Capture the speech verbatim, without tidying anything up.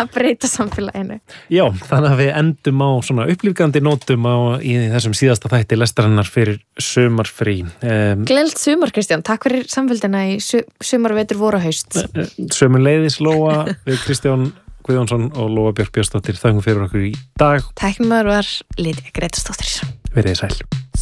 að breyta samfélaginu. Já, þannig að við endum á svona upplífgandi nótum á í þessum síðasta þætti lestarinnar fyrir sumarfrí. Um, Gleðilegt sumar, Kristján. Takk fyrir samfélgina í su- sumar, vetur, voru, haust. Sömuleiðis Lóa við Kristján Guðjónsson og Lóa Björk Björnsdóttir. Þöngum fyrir okkur í dag. Tæknimaður var Lydía Grétarsdóttir. Verið sæl.